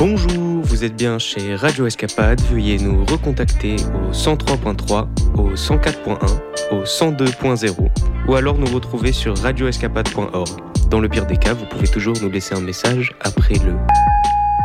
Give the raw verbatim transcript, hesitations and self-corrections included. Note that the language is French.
Bonjour, vous êtes bien chez Radio Escapade. Veuillez nous recontacter au cent trois point trois, au cent quatre point un, au cent deux point zéro ou alors nous retrouver sur radio escapade point org. Dans le pire des cas, vous pouvez toujours nous laisser un message après le